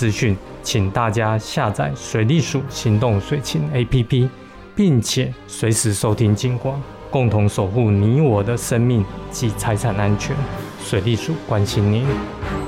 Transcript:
资讯，请大家下载水利署行动水情 APP， 并且随时收听警广，共同守护你我的生命及财产安全。水利署关心您。